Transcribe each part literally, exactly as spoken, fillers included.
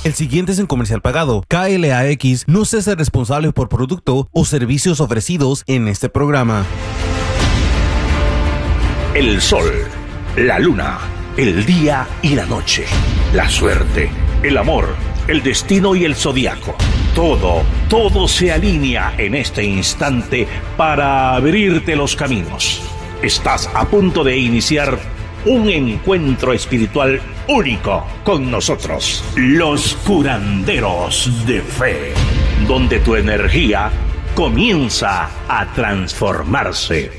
El siguiente es un comercial pagado. K L A X no se hace responsable por producto o servicios ofrecidos en este programa. El sol, la luna, el día y la noche, la suerte, el amor, el destino y el zodiaco. Todo, todo se alinea en este instante para abrirte los caminos. Estás a punto de iniciar un encuentro espiritual único con nosotros, los curanderos de fe, donde tu energía comienza a transformarse.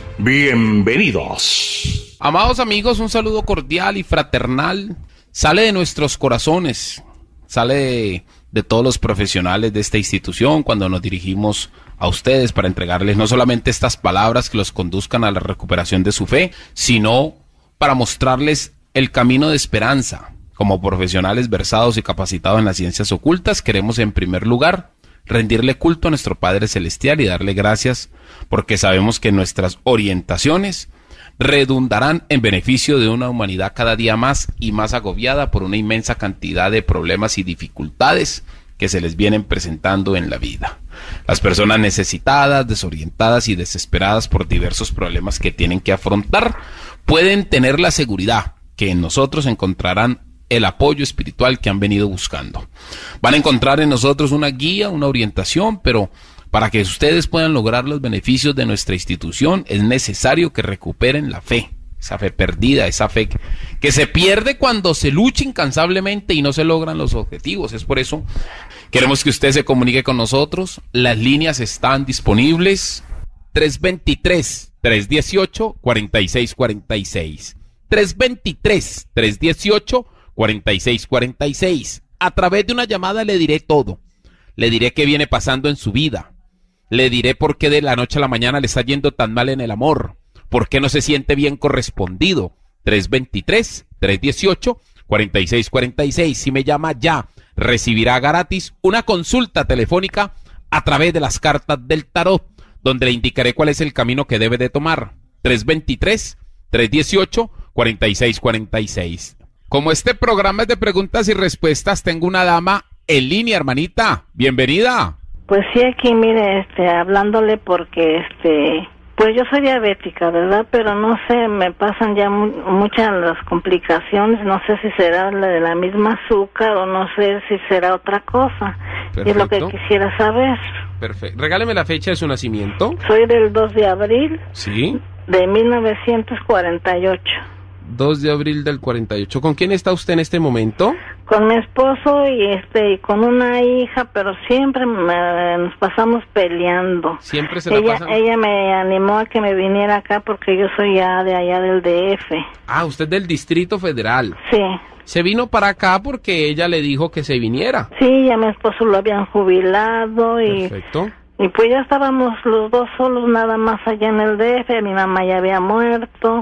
Bienvenidos. Amados amigos, un saludo cordial y fraternal. Sale de nuestros corazones, sale de, de todos los profesionales de esta institución cuando nos dirigimos a ustedes para entregarles no solamente estas palabras que los conduzcan a la recuperación de su fe, sino para mostrarles el camino de esperanza. Como profesionales versados y capacitados en las ciencias ocultas, queremos en primer lugar rendirle culto a nuestro Padre Celestial y darle gracias porque sabemos que nuestras orientaciones redundarán en beneficio de una humanidad cada día más y más agobiada por una inmensa cantidad de problemas y dificultades que se les vienen presentando en la vida. Las personas necesitadas, desorientadas y desesperadas por diversos problemas que tienen que afrontar pueden tener la seguridad que en nosotros encontrarán el apoyo espiritual que han venido buscando. Van a encontrar en nosotros una guía, una orientación, pero para que ustedes puedan lograr los beneficios de nuestra institución es necesario que recuperen la fe, esa fe perdida, esa fe que se pierde cuando se lucha incansablemente y no se logran los objetivos. Es por eso queremos que usted se comunique con nosotros. Las líneas están disponibles: tres dos tres, tres uno ocho, cuatro seis cuatro seis, tres dos tres, tres uno ocho, cuatro seis cuatro seis. A través de una llamada le diré todo. Le diré qué viene pasando en su vida. Le diré por qué de la noche a la mañana le está yendo tan mal en el amor. ¿Por qué no se siente bien correspondido? tres dos tres, tres uno ocho, cuatro seis cuatro seis. Si me llama ya, recibirá gratis una consulta telefónica a través de las cartas del tarot, donde le indicaré cuál es el camino que debe de tomar. tres dos tres, tres uno ocho, cuatro seis cuatro seis. Como este programa es de preguntas y respuestas, tengo una dama en línea, hermanita. Bienvenida. Pues sí, aquí mire, este, hablándole porque, este, pues yo soy diabética, ¿verdad? Pero no sé, me pasan ya mu muchas las complicaciones, no sé si será la de la misma azúcar o no sé si será otra cosa. Perfecto. Es lo que quisiera saber. Perfecto. Regáleme la fecha de su nacimiento. Soy del dos de abril. Sí. De mil novecientos cuarenta y ocho. dos de abril del cuarenta y ocho. ¿Con quién está usted en este momento? Con mi esposo y este y con una hija, pero siempre me, nos pasamos peleando. Siempre se la ella, pasan. Ella me animó a que me viniera acá porque yo soy ya de allá del D F. Ah, usted del Distrito Federal. Sí. Se vino para acá porque ella le dijo que se viniera. Sí, ya mi esposo lo habían jubilado y... Perfecto. Y pues ya estábamos los dos solos nada más allá en el D F, mi mamá ya había muerto.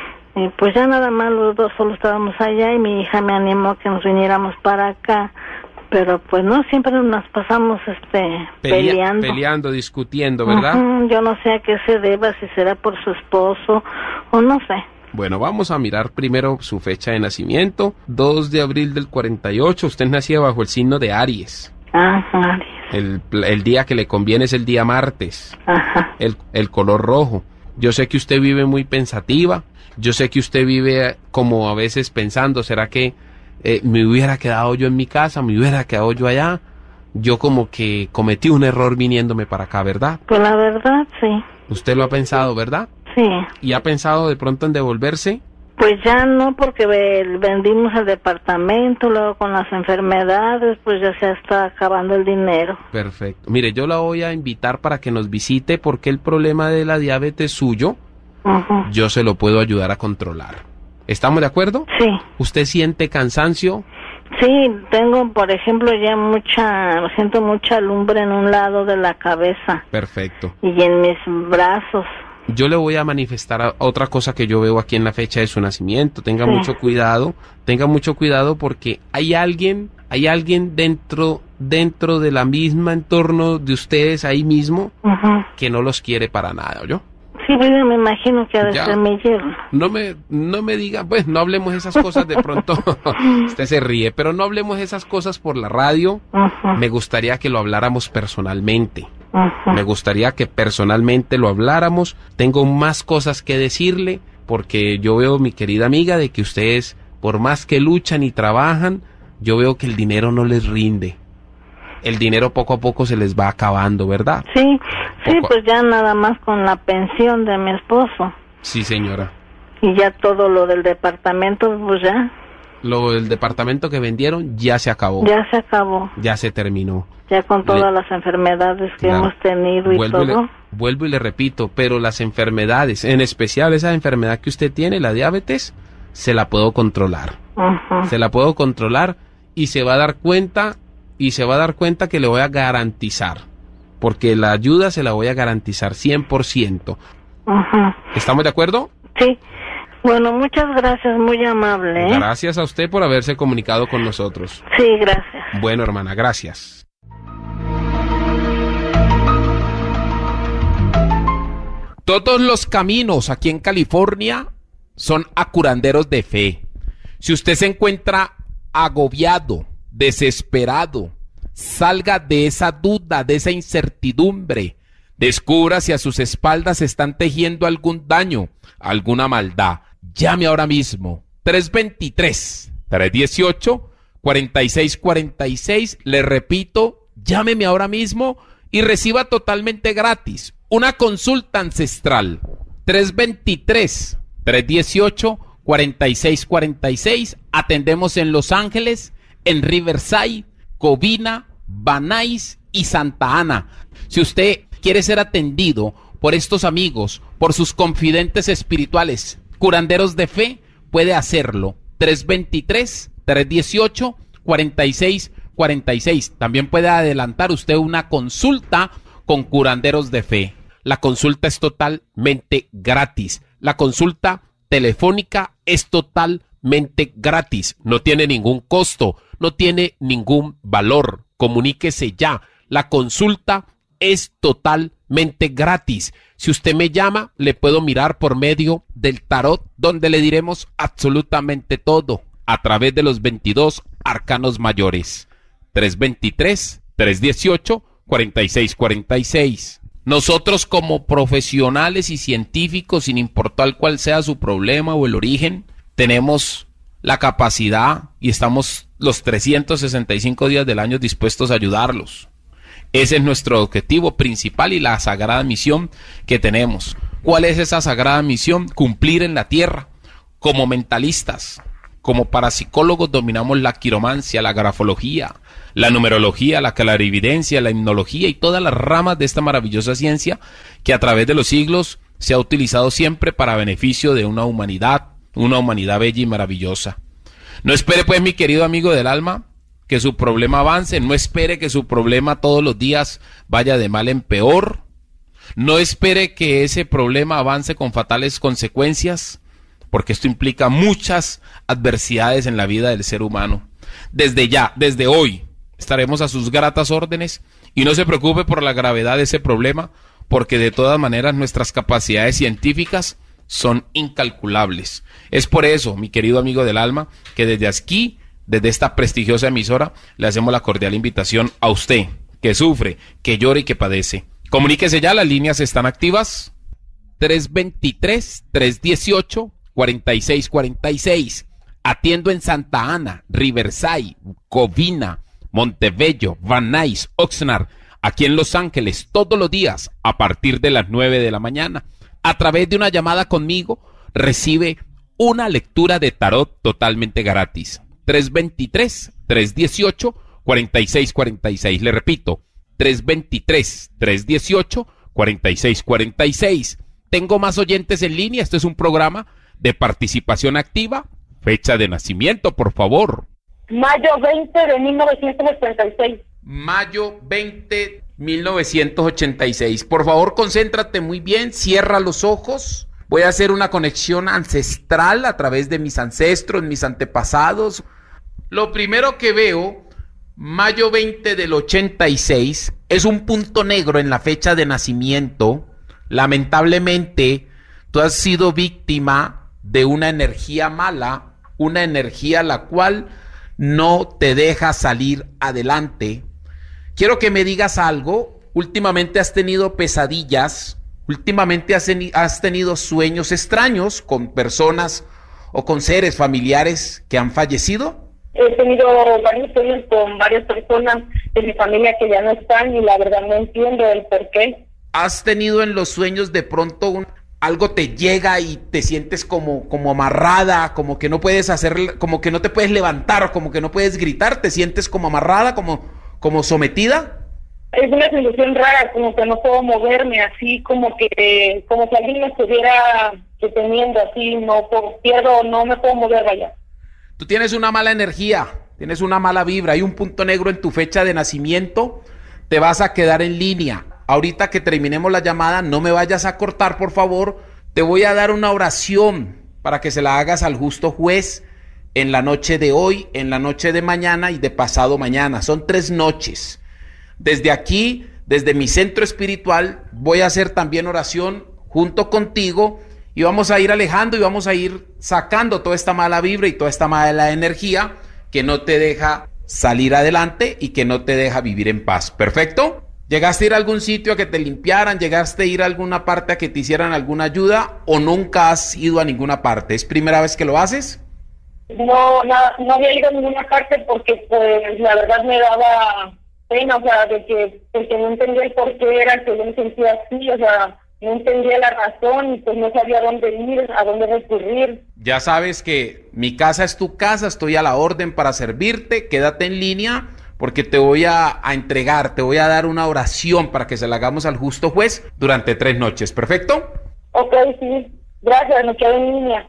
Y pues ya nada más los dos solo estábamos allá y mi hija me animó a que nos viniéramos para acá, pero pues no, siempre nos pasamos este Pelea, peleando. Peleando, discutiendo, ¿verdad? Uh-huh, yo no sé a qué se deba, si será por su esposo o no sé. Bueno, vamos a mirar primero su fecha de nacimiento, dos de abril del cuarenta y ocho, usted nacía bajo el signo de Aries. Ajá, Aries. El, el día que le conviene es el día martes. Ajá. El, el color rojo. Yo sé que usted vive muy pensativa. Yo sé que usted vive como a veces pensando, ¿será que eh, me hubiera quedado yo en mi casa, me hubiera quedado yo allá? Yo como que cometí un error viniéndome para acá, ¿verdad? Pues la verdad, sí. Usted lo ha pensado, ¿verdad? Sí. ¿Y ha pensado de pronto en devolverse? Pues ya no, porque vendimos el departamento, luego con las enfermedades, pues ya se está acabando el dinero. Perfecto. Mire, yo la voy a invitar para que nos visite porque el problema de la diabetes suyo, uh-huh, yo se lo puedo ayudar a controlar. ¿Estamos de acuerdo? Sí. ¿Usted siente cansancio? Sí, tengo, por ejemplo, ya mucha, siento mucha lumbre en un lado de la cabeza. Perfecto. Y en mis brazos. Yo le voy a manifestar otra cosa que yo veo aquí en la fecha de su nacimiento. Tenga sí. mucho cuidado, tenga mucho cuidado porque hay alguien, hay alguien dentro, dentro de la misma entorno de ustedes ahí mismo, uh-huh, que no los quiere para nada, ¿oyó? Sí, pues yo me imagino que ha de Ya. ser mi yerno. No me, no me diga, pues no hablemos de esas cosas de pronto. Usted se ríe, pero no hablemos de esas cosas por la radio. Ujú, Me gustaría que lo habláramos personalmente. ujú. Me gustaría que personalmente lo habláramos. Tengo más cosas que decirle porque yo veo, mi querida amiga, de que ustedes, por más que luchan y trabajan, yo veo que el dinero no les rinde. El dinero poco a poco se les va acabando, ¿verdad? Sí, sí, Poco- pues ya nada más con la pensión de mi esposo Sí, señora. y ya todo lo del departamento, pues ya, Lo del departamento que vendieron ya se acabó. ya se acabó, Ya se terminó. ya con todas Le- las enfermedades que Claro. hemos tenido y Vuelvo y, le, todo. vuelvo y le repito, pero las enfermedades, en especial esa enfermedad que usted tiene, la diabetes, se la puedo controlar. Ujú. Se la puedo controlar y se va a dar cuenta y se va a dar cuenta que le voy a garantizar, porque la ayuda se la voy a garantizar cien por ciento. Ujú. ¿Estamos de acuerdo? Sí, bueno, muchas gracias, muy amable, ¿eh? Gracias a usted por haberse comunicado con nosotros. Sí, gracias. Bueno, hermana, gracias. Todos los caminos aquí en California son a curanderos de fe. Si usted se encuentra agobiado, desesperado, salga de esa duda, de esa incertidumbre. Descubra si a sus espaldas están tejiendo algún daño, alguna maldad. Llame ahora mismo. tres dos tres, tres uno ocho, cuatro seis cuatro seis. Le repito, llámeme ahora mismo y reciba totalmente gratis una consulta ancestral. tres dos tres, tres uno ocho, cuatro seis cuatro seis. Atendemos en Los Ángeles, en Riverside, Covina, Van Nuys y Santa Ana. Si usted quiere ser atendido por estos amigos, por sus confidentes espirituales, curanderos de fe, puede hacerlo. tres dos tres, tres uno ocho, cuatro seis cuatro seis. También puede adelantar usted una consulta con curanderos de fe. La consulta es totalmente gratis. La consulta telefónica es totalmente gratis. No tiene ningún costo, no tiene ningún valor. Comuníquese ya. La consulta es totalmente gratis. Si usted me llama, le puedo mirar por medio del tarot, donde le diremos absolutamente todo a través de los veintidós arcanos mayores. tres dos tres, tres uno ocho, cuatro seis cuatro seis. Nosotros, como profesionales y científicos, sin importar cuál sea su problema o el origen, tenemos la capacidad y estamos los trescientos sesenta y cinco días del año dispuestos a ayudarlos. Ese es nuestro objetivo principal y la sagrada misión que tenemos. ¿Cuál es esa sagrada misión? Cumplir en la tierra. Como mentalistas, como parapsicólogos, dominamos la quiromancia, la grafología, la numerología, la clarividencia, la hipnología y todas las ramas de esta maravillosa ciencia que a través de los siglos se ha utilizado siempre para beneficio de una humanidad, una humanidad bella y maravillosa. No espere, pues, mi querido amigo del alma, que su problema avance. No espere que su problema todos los días vaya de mal en peor. No espere que ese problema avance con fatales consecuencias, porque esto implica muchas adversidades en la vida del ser humano. Desde ya, desde hoy, estaremos a sus gratas órdenes y no se preocupe por la gravedad de ese problema, porque de todas maneras nuestras capacidades científicas son incalculables. Es por eso, mi querido amigo del alma, que desde aquí, desde esta prestigiosa emisora, le hacemos la cordial invitación a usted, que sufre, que llora y que padece. Comuníquese ya, las líneas están activas. tres dos tres, tres uno ocho, cuatro seis cuatro seis. Atiendo en Santa Ana, Riverside, Covina, Montebello, Van Nuys, Oxnard, aquí en Los Ángeles, todos los días a partir de las nueve de la mañana. A través de una llamada conmigo, recibe una lectura de tarot totalmente gratis. tres dos tres, tres uno ocho, cuatro seis cuatro seis. Le repito, tres dos tres, tres uno ocho, cuatro seis cuatro seis. Tengo más oyentes en línea. Este es un programa de participación activa. Fecha de nacimiento, por favor. Mayo veinte de mil novecientos ochenta y seis. Mayo veinte, mil novecientos ochenta y seis. Por favor, concéntrate muy bien, cierra los ojos. Voy a hacer una conexión ancestral a través de mis ancestros, mis antepasados. Lo primero que veo, mayo veinte del ochenta y seis, es un punto negro en la fecha de nacimiento. Lamentablemente, tú has sido víctima de una energía mala, una energía la cual no te deja salir adelante. Quiero que me digas algo. Últimamente has tenido pesadillas, últimamente has, has tenido sueños extraños con personas o con seres familiares que han fallecido. He tenido varios sueños con varias personas de mi familia que ya no están y la verdad no entiendo el por qué. ¿Has tenido en los sueños de pronto un, algo te llega y te sientes como, como amarrada, como que no puedes hacer, como que no te puedes levantar, como que no puedes gritar, te sientes como amarrada, como, como sometida? Es una sensación rara, como que no puedo moverme, así como que como si alguien me estuviera deteniendo, así no puedo, pierdo, no me puedo mover, vaya. Tú tienes una mala energía, tienes una mala vibra, hay un punto negro en tu fecha de nacimiento, te vas a quedar en línea. Ahorita que terminemos la llamada, no me vayas a cortar, por favor, te voy a dar una oración para que se la hagas al justo juez en la noche de hoy, en la noche de mañana y de pasado mañana. Son tres noches. Desde aquí, desde mi centro espiritual, voy a hacer también oración junto contigo y vamos a ir alejando y vamos a ir sacando toda esta mala vibra y toda esta mala energía que no te deja salir adelante y que no te deja vivir en paz. ¿Perfecto? ¿Llegaste a ir a algún sitio a que te limpiaran? ¿Llegaste a ir a alguna parte a que te hicieran alguna ayuda? ¿O nunca has ido a ninguna parte? ¿Es primera vez que lo haces? No, no, no había ido a ninguna parte porque pues la verdad me daba pena, o sea, de que, de que no entendía el por qué era que yo me sentía así, o sea, no entendía la razón y pues no sabía a dónde ir, a dónde recurrir. Ya sabes que mi casa es tu casa, estoy a la orden para servirte, quédate en línea porque te voy a, a entregar, te voy a dar una oración para que se la hagamos al justo juez durante tres noches, ¿perfecto? Ok, sí, gracias, me quedo en línea.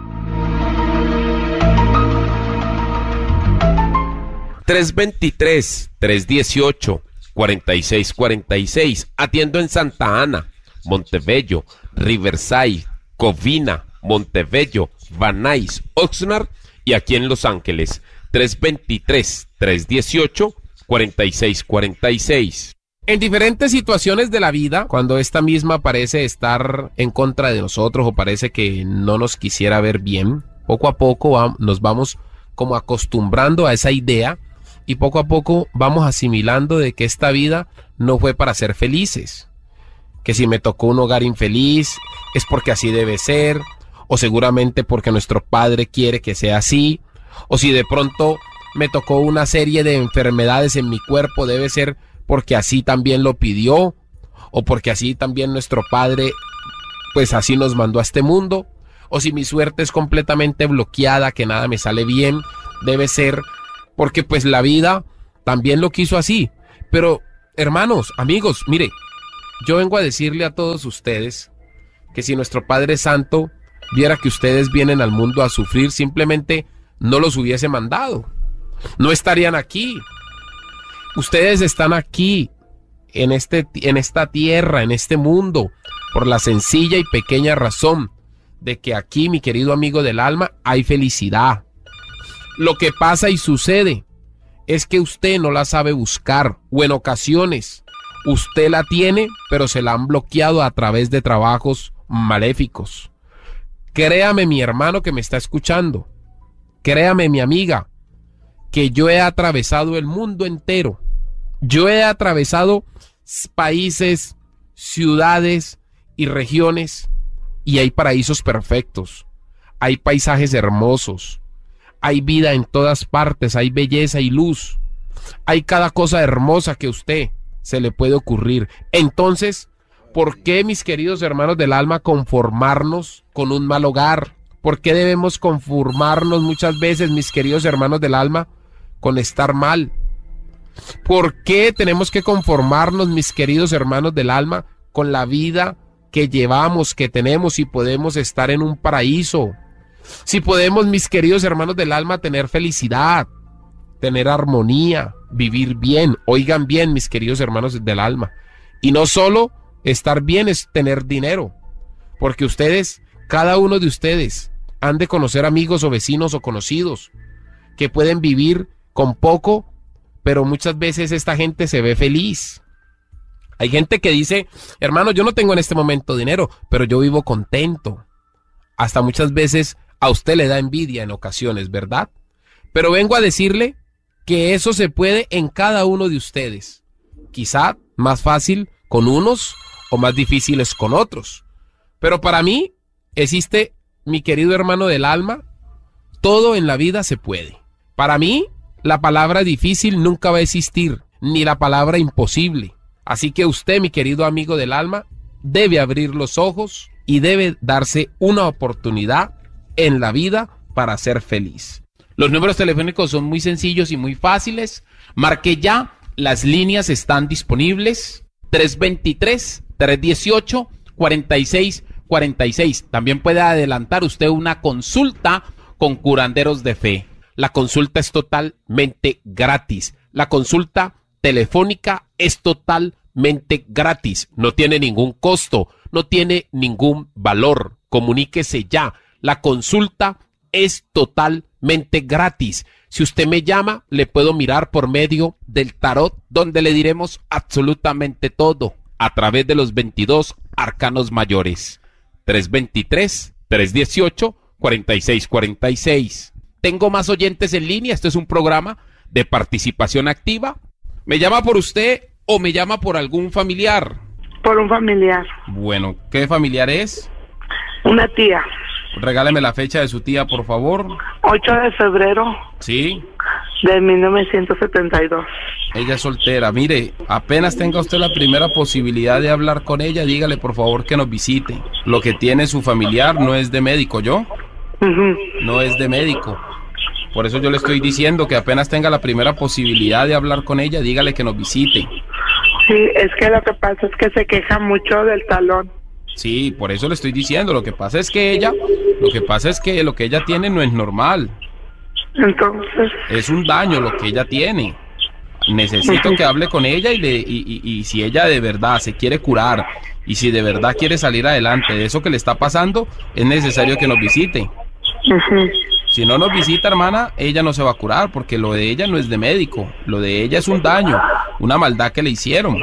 tres veintitrés, tres dieciocho, cuarenta y seis cuarenta y seis. Atiendo en Santa Ana, Montebello, Riverside, Covina, Montebello, Van Nuys, Oxnard y aquí en Los Ángeles. tres veintitrés, tres dieciocho, cuarenta y seis cuarenta y seis. En diferentes situaciones de la vida, cuando esta misma parece estar en contra de nosotros o parece que no nos quisiera ver bien, poco a poco va, nos vamos como acostumbrando a esa idea y poco a poco vamos asimilando de que esta vida no fue para ser felices, que si me tocó un hogar infeliz es porque así debe ser, o seguramente porque nuestro padre quiere que sea así, o si de pronto me tocó una serie de enfermedades en mi cuerpo debe ser porque así también lo pidió, o porque así también nuestro padre pues así nos mandó a este mundo, o si mi suerte es completamente bloqueada, que nada me sale bien, debe ser porque pues la vida también lo quiso así. Pero hermanos, amigos, mire, yo vengo a decirle a todos ustedes que si nuestro Padre Santo viera que ustedes vienen al mundo a sufrir, simplemente no los hubiese mandado, no estarían aquí. Ustedes están aquí en este, en esta tierra, en este mundo, por la sencilla y pequeña razón de que aquí, mi querido amigo del alma, hay felicidad. Lo que pasa y sucede es que usted no la sabe buscar, o en ocasiones usted la tiene, pero se la han bloqueado a través de trabajos maléficos. Créame, mi hermano que me está escuchando, créame, mi amiga, que yo he atravesado el mundo entero. Yo he atravesado países, ciudades y regiones, y hay paraísos perfectos, hay paisajes hermosos, hay vida en todas partes, hay belleza y luz, hay cada cosa hermosa que a usted se le puede ocurrir. Entonces, ¿por qué, mis queridos hermanos del alma, conformarnos con un mal hogar? ¿Por qué debemos conformarnos muchas veces, mis queridos hermanos del alma, con estar mal? ¿Por qué tenemos que conformarnos, mis queridos hermanos del alma, con la vida que llevamos, que tenemos, y podemos estar en un paraíso? Si podemos, mis queridos hermanos del alma, tener felicidad, tener armonía, vivir bien. Oigan bien, mis queridos hermanos del alma. Y no solo estar bien es tener dinero, porque ustedes, cada uno de ustedes, han de conocer amigos o vecinos o conocidos que pueden vivir con poco, pero muchas veces esta gente se ve feliz. Hay gente que dice, hermano, yo no tengo en este momento dinero, pero yo vivo contento. Hasta muchas veces a usted le da envidia en ocasiones, ¿verdad? Pero vengo a decirle que eso se puede en cada uno de ustedes. Quizá más fácil con unos o más difíciles con otros. Pero para mí existe, mi querido hermano del alma, todo en la vida se puede. Para mí, la palabra difícil nunca va a existir, ni la palabra imposible. Así que usted, mi querido amigo del alma, debe abrir los ojos y debe darse una oportunidad en la vida para ser feliz. Los números telefónicos son muy sencillos y muy fáciles. Marque ya, las líneas están disponibles. tres dos tres, tres uno ocho, cuatro seis cuatro seis. También puede adelantar usted una consulta con curanderos de fe. La consulta es totalmente gratis. La consulta telefónica es totalmente gratis. No tiene ningún costo, no tiene ningún valor. Comuníquese ya. La consulta es totalmente gratis. Si usted me llama, le puedo mirar por medio del tarot, donde le diremos absolutamente todo a través de los veintidós arcanos mayores. tres dos tres, tres uno ocho, cuatro seis cuatro seis. Tengo más oyentes en línea. Este es un programa de participación activa. ¿Me llama por usted o me llama por algún familiar? Por un familiar. Bueno, ¿qué familiar es? Una tía. Regáleme la fecha de su tía, por favor. ocho de febrero. Sí. De mil novecientos setenta y dos. Ella es soltera. Mire, apenas tenga usted la primera posibilidad de hablar con ella, dígale por favor que nos visite. Lo que tiene su familiar no es de médico, ¿yo? Uh-huh. No es de médico. Por eso yo le estoy diciendo que apenas tenga la primera posibilidad de hablar con ella, dígale que nos visite. Sí, es que lo que pasa es que se queja mucho del talón. Sí, por eso le estoy diciendo. Lo que pasa es que ella, lo que pasa es que lo que ella tiene no es normal. Entonces. Es un daño lo que ella tiene. Necesito uh-huh. que hable con ella y, le, y, y, y si ella de verdad se quiere curar y si de verdad quiere salir adelante de eso que le está pasando, es necesario que nos visite. Uh-huh. Si no nos visita, hermana, ella no se va a curar porque lo de ella no es de médico. Lo de ella es un daño, una maldad que le hicieron.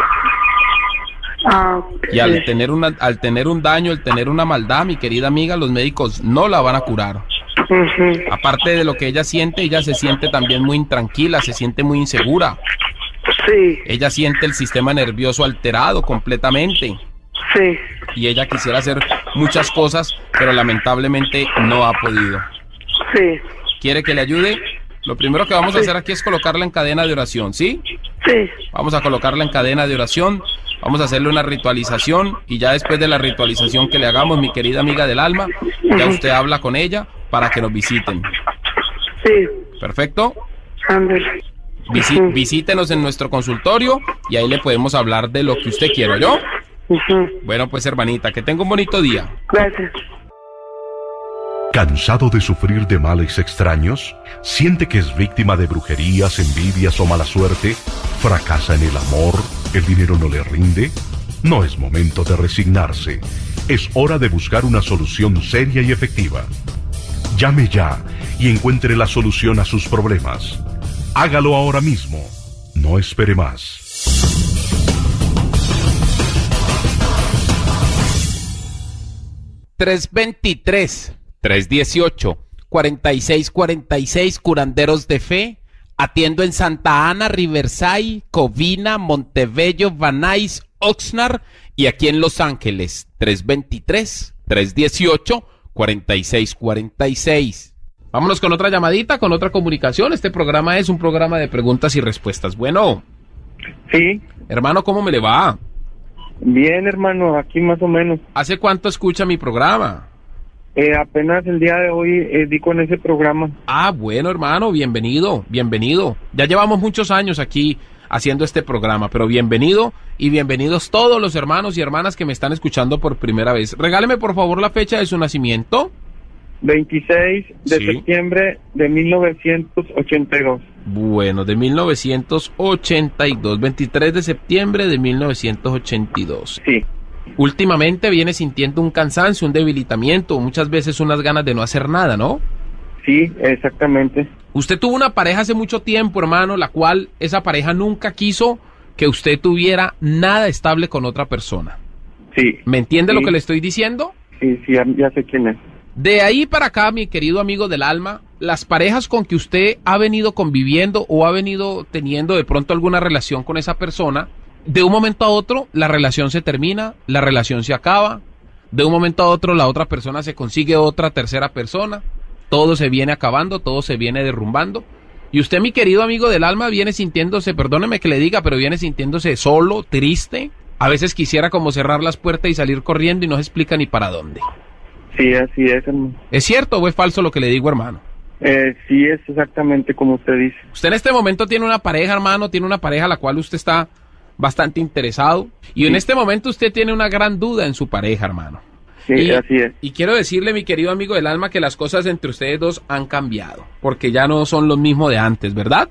Ah, okay. Y al tener, una, al tener un daño, al tener una maldad, mi querida amiga, los médicos no la van a curar. Uh-huh. Aparte de lo que ella siente, ella se siente también muy intranquila, se siente muy insegura. Sí. Ella siente el sistema nervioso alterado completamente. Sí. Y ella quisiera hacer muchas cosas, pero lamentablemente no ha podido. Sí. ¿Quiere que le ayude? Lo primero que vamos sí. a hacer aquí es colocarla en cadena de oración, ¿sí? Sí. Vamos a colocarla en cadena de oración, vamos a hacerle una ritualización y ya después de la ritualización que le hagamos, mi querida amiga del alma, uh-huh. ya usted habla con ella para que nos visiten. Sí. ¿Perfecto? Ándale. Visi- uh-huh. Visítenos en nuestro consultorio y ahí le podemos hablar de lo que usted quiera, ¿yo? Uh-huh. Bueno, pues hermanita, que tenga un bonito día. Gracias. ¿Cansado de sufrir de males extraños? ¿Siente que es víctima de brujerías, envidias o mala suerte? ¿Fracasa en el amor? ¿El dinero no le rinde? No es momento de resignarse. Es hora de buscar una solución seria y efectiva. Llame ya y encuentre la solución a sus problemas. Hágalo ahora mismo. No espere más. tres veintitrés, tres dieciocho, cuarenta y seis cuarenta y seis, curanderos de fe. Atiendo en Santa Ana, Riverside, Covina, Montebello, Van Nuys, Oxnard y aquí en Los Ángeles. tres veintitrés, tres dieciocho, cuarenta y seis cuarenta y seis. Vámonos con otra llamadita, con otra comunicación. Este programa es un programa de preguntas y respuestas. Bueno. Sí. Hermano, ¿cómo me le va? Bien, hermano, aquí más o menos. ¿Hace cuánto escucha mi programa? Eh, apenas el día de hoy eh, di con ese programa. Ah, bueno, hermano, bienvenido, bienvenido. Ya llevamos muchos años aquí haciendo este programa, pero bienvenido y bienvenidos todos los hermanos y hermanas que me están escuchando por primera vez. Regáleme, por favor, la fecha de su nacimiento. veintiséis de Sí. septiembre de mil novecientos ochenta y dos. Bueno, de mil novecientos ochenta y dos, veintitrés de septiembre de mil novecientos ochenta y dos. Sí. Últimamente viene sintiendo un cansancio, un debilitamiento, muchas veces unas ganas de no hacer nada, ¿no? Sí, exactamente. Usted tuvo una pareja hace mucho tiempo, hermano, la cual esa pareja nunca quiso que usted tuviera nada estable con otra persona. Sí. ¿Me entiende sí. lo que le estoy diciendo? Sí, sí, ya, ya sé quién es. De ahí para acá, mi querido amigo del alma, las parejas con que usted ha venido conviviendo o ha venido teniendo de pronto alguna relación con esa persona, de un momento a otro la relación se termina, la relación se acaba, de un momento a otro la otra persona se consigue otra tercera persona, todo se viene acabando, todo se viene derrumbando, y usted, mi querido amigo del alma, viene sintiéndose, perdóneme que le diga, pero viene sintiéndose solo, triste, a veces quisiera como cerrar las puertas y salir corriendo y no se explica ni para dónde. Sí, así es, hermano. ¿Es cierto o es falso lo que le digo, hermano? Eh, sí, es exactamente como usted dice. Usted en este momento tiene una pareja, hermano, tiene una pareja a la cual usted está bastante interesado, y sí. En este momento usted tiene una gran duda en su pareja, hermano. Sí, y, así es. Y quiero decirle, mi querido amigo del alma, que las cosas entre ustedes dos han cambiado, porque ya no son lo mismo de antes, ¿verdad?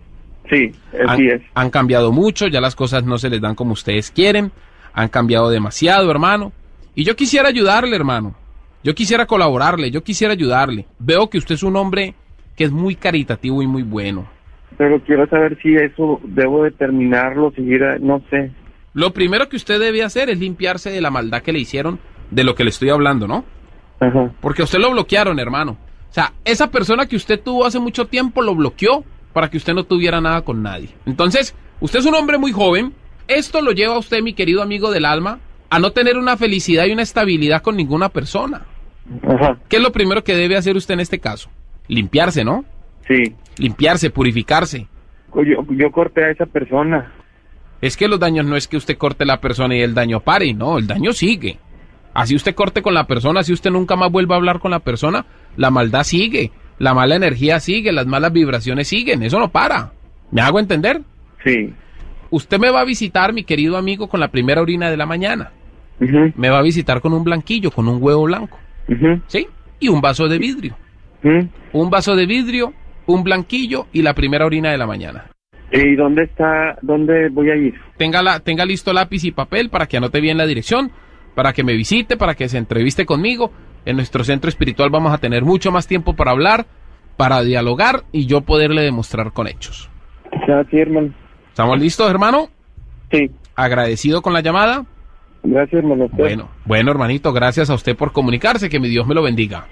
Sí, así han, es. Han cambiado mucho, ya las cosas no se les dan como ustedes quieren, han cambiado demasiado, hermano, y yo quisiera ayudarle, hermano. Yo quisiera colaborarle, yo quisiera ayudarle. Veo que usted es un hombre que es muy caritativo y muy bueno. Pero quiero saber si eso debo determinarlo, seguir, no sé. Lo primero que usted debe hacer es limpiarse de la maldad que le hicieron, de lo que le estoy hablando, ¿no? Ajá. Porque a usted lo bloquearon, hermano. O sea, esa persona que usted tuvo hace mucho tiempo lo bloqueó para que usted no tuviera nada con nadie. Entonces, usted es un hombre muy joven. Esto lo lleva a usted, mi querido amigo del alma, a no tener una felicidad y una estabilidad con ninguna persona. Ajá. ¿Qué es lo primero que debe hacer usted en este caso? Limpiarse, ¿no? Sí. Limpiarse, purificarse. Yo, yo corté a esa persona. Es que los daños no es que usted corte la persona y el daño pare, no, el daño sigue. Así usted corte con la persona, así usted nunca más vuelva a hablar con la persona, la maldad sigue, la mala energía sigue, las malas vibraciones siguen, eso no para. ¿Me hago entender? Sí. Usted me va a visitar, mi querido amigo, con la primera orina de la mañana. Uh-huh. Me va a visitar con un blanquillo, con un huevo blanco. Uh-huh. ¿Sí? Y un vaso de vidrio. Uh-huh. Un vaso de vidrio, un blanquillo y la primera orina de la mañana. ¿Y dónde está, dónde voy a ir? Tenga, la, tenga listo lápiz y papel para que anote bien la dirección, para que me visite, para que se entreviste conmigo. En nuestro centro espiritual vamos a tener mucho más tiempo para hablar, para dialogar y yo poderle demostrar con hechos. Ya, sí, hermano. ¿Estamos listos, hermano? Sí. ¿Agradecido con la llamada? Gracias, hermano. Bueno, bueno, hermanito, gracias a usted por comunicarse, que mi Dios me lo bendiga.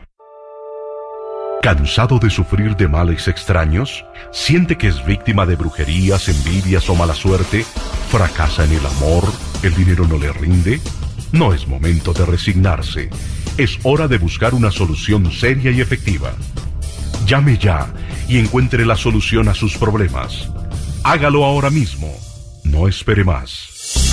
¿Cansado de sufrir de males extraños? ¿Siente que es víctima de brujerías, envidias o mala suerte? ¿Fracasa en el amor? ¿El dinero no le rinde? No es momento de resignarse. Es hora de buscar una solución seria y efectiva. Llame ya y encuentre la solución a sus problemas. Hágalo ahora mismo. No espere más.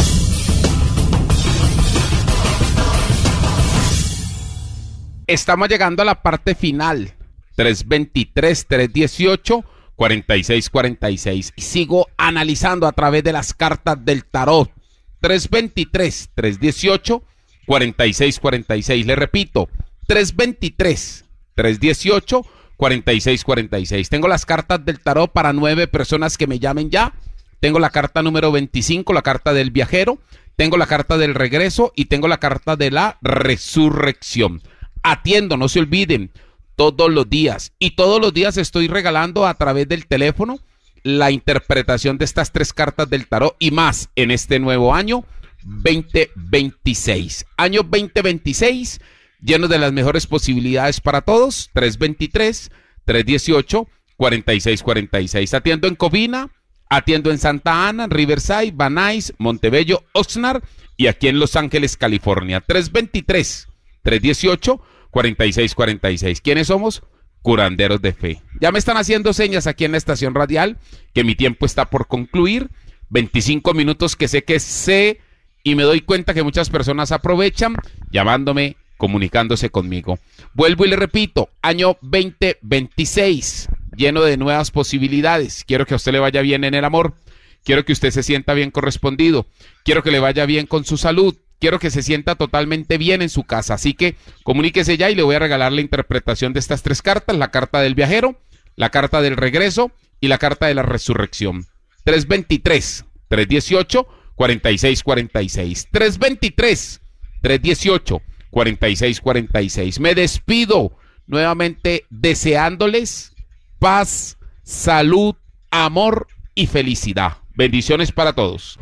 Estamos llegando a la parte final. tres veintitrés, tres dieciocho, cuarenta y seis cuarenta y seis. Y sigo analizando a través de las cartas del tarot. tres veintitrés, tres dieciocho, cuarenta y seis cuarenta y seis. Le repito, tres veintitrés, tres dieciocho, cuarenta y seis cuarenta y seis. Tengo las cartas del tarot para nueve personas que me llamen ya. Tengo la carta número veinticinco, la carta del viajero. Tengo la carta del regreso y tengo la carta de la resurrección. Atiendo, no se olviden, todos los días. Y todos los días estoy regalando a través del teléfono la interpretación de estas tres cartas del tarot y más en este nuevo año veinte veintiséis. Año veinte veintiséis, lleno de las mejores posibilidades para todos. tres veintitrés, tres dieciocho, cuarenta y seis cuarenta y seis. Atiendo en Covina, atiendo en Santa Ana, Riverside, Van Nuys, Montebello, Oxnard y aquí en Los Ángeles, California. tres veintitrés, tres dieciocho, cuarenta y seis cuarenta y seis. ¿Quiénes somos? Curanderos de fe. Ya me están haciendo señas aquí en la estación radial que mi tiempo está por concluir. veinticinco minutos que sé que sé y me doy cuenta que muchas personas aprovechan llamándome, comunicándose conmigo. Vuelvo y le repito, año veinte veintiséis, lleno de nuevas posibilidades. Quiero que a usted le vaya bien en el amor. Quiero que usted se sienta bien correspondido. Quiero que le vaya bien con su salud. Quiero que se sienta totalmente bien en su casa. Así que comuníquese ya y le voy a regalar la interpretación de estas tres cartas. La carta del viajero, la carta del regreso y la carta de la resurrección. tres veintitrés, tres dieciocho, cuarenta y seis cuarenta y seis. tres veintitrés, tres dieciocho, cuarenta y seis cuarenta y seis. Me despido nuevamente deseándoles paz, salud, amor y felicidad. Bendiciones para todos.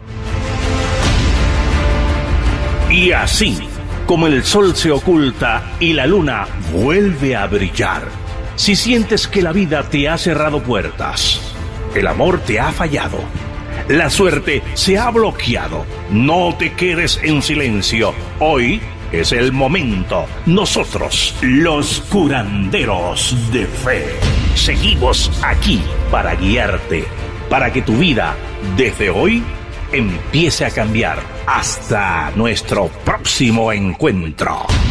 Y así, como el sol se oculta y la luna vuelve a brillar, si sientes que la vida te ha cerrado puertas, el amor te ha fallado, la suerte se ha bloqueado, no te quedes en silencio. Hoy es el momento. Nosotros, los curanderos de fe, seguimos aquí para guiarte, para que tu vida, desde hoy, empiece a cambiar. Hasta nuestro próximo encuentro.